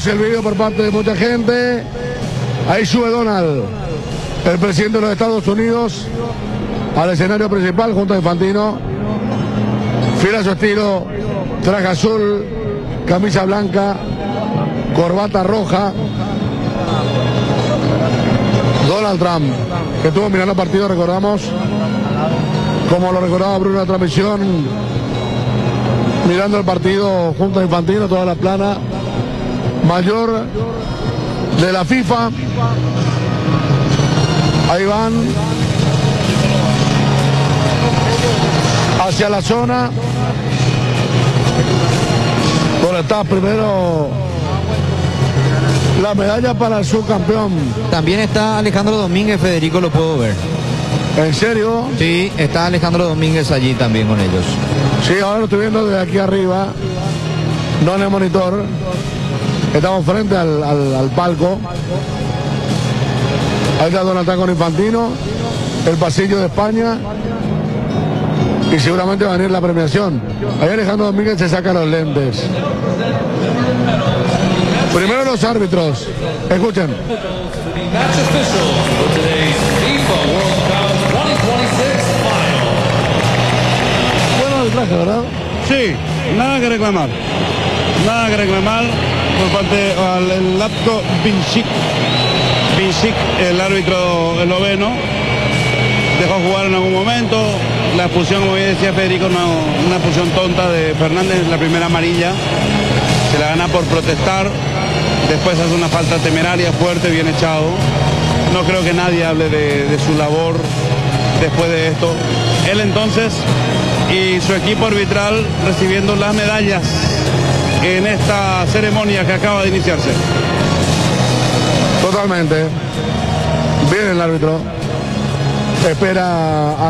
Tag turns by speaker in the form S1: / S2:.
S1: Vemos el video por parte de mucha gente. Ahí sube Donald, el presidente de los Estados Unidos, al escenario principal junto a Infantino. Fiel a su estilo, traje azul, camisa blanca, corbata roja. Donald Trump, que estuvo mirando el partido, recordamos, como lo recordaba Bruno en la transmisión, mirando el partido junto a Infantino, toda la plana mayor de la FIFA. Ahí van hacia la zona donde está primero la medalla para el subcampeón.
S2: También está Alejandro Domínguez, Federico, lo puedo ver.
S1: ¿En serio?
S2: Sí, está Alejandro Domínguez allí también con ellos.
S1: Sí, ahora lo estoy viendo desde aquí arriba, no en el monitor. Estamos frente al palco. Ahí está Donald Trump con Infantino, el pasillo de España, y seguramente va a venir la premiación. Ahí Alejandro Domínguez se saca los lentes. Primero los árbitros. Escuchen. Bueno arbitraje, ¿verdad?
S3: Sí, nada que reclamar. Nada que reclamar por parte del Latko Bincic. Bincic, el árbitro esloveno, dejó jugar en algún momento. La expulsión, como bien decía Federico, una expulsión tonta de Fernández, la primera amarilla. Se la gana por protestar. Después hace una falta temeraria, fuerte, bien echado. No creo que nadie hable de su labor después de esto. Él entonces y su equipo arbitral recibiendo las medallas en esta ceremonia que acaba de iniciarse.
S1: Totalmente. Bien el árbitro. Espera a